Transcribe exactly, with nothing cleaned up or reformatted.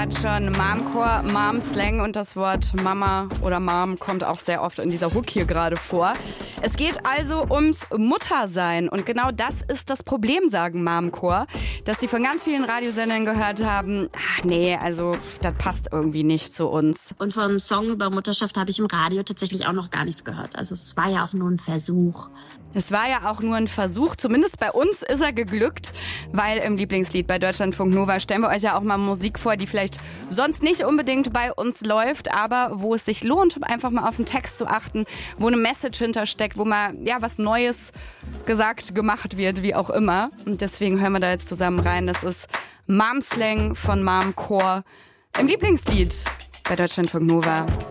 gerade schon Momcore, Mom-Slang und das Wort Mama oder Mom kommt auch sehr oft in dieser Hook hier gerade vor. Es geht also ums Muttersein und genau das ist das Problem, sagen Momcore, dass sie von ganz vielen Radiosendern gehört haben, ach nee, also das passt irgendwie nicht zu uns. Und vom Song über Mutterschaft habe ich im Radio tatsächlich auch noch gar nichts gehört. Also es war ja auch nur ein Versuch. Es war ja auch nur ein Versuch, zumindest bei uns ist er geglückt, weil im Lieblingslied bei Deutschlandfunk Nova stellen wir euch ja auch mal Musik vor, die vielleicht sonst nicht unbedingt bei uns läuft, aber wo es sich lohnt, einfach mal auf den Text zu achten, wo eine Message hintersteckt, wo mal ja was Neues gesagt, gemacht wird, wie auch immer. Und deswegen hören wir da jetzt zusammen rein. Das ist Mom-Slang von Momcore im Lieblingslied bei Deutschlandfunk Nova.